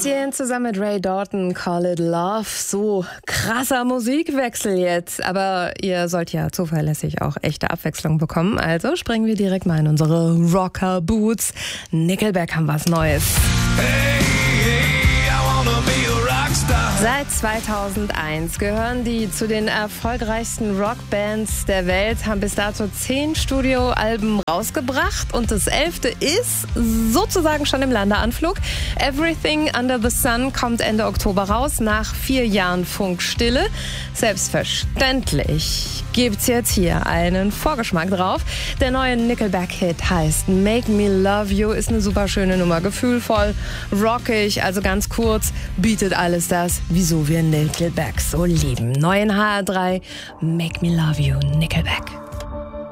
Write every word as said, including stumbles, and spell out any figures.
Bastien zusammen mit Ray Dalton, Call It Love. So krasser Musikwechsel jetzt. Aber ihr sollt ja zuverlässig auch echte Abwechslung bekommen. Also springen wir direkt mal in unsere Rocker-Boots. Nickelback haben was Neues. Hey, hey, I wanna be a rockstar. Seit zweitausendeins gehören die zu den erfolgreichsten Rockbands der Welt, haben bis dato zehn Studioalben rausgebracht und das elfte ist sozusagen schon im Landeanflug. Everything Under the Sun kommt Ende Oktober raus, nach vier Jahren Funkstille. Selbstverständlich gibt's jetzt hier einen Vorgeschmack drauf. Der neue Nickelback-Hit heißt Make Me Love You, ist eine super schöne Nummer, gefühlvoll, rockig, also ganz kurz, bietet alles das, wieso wir Nickelback so lieben. Neu in H R drei, Make Me Love You, Nickelback.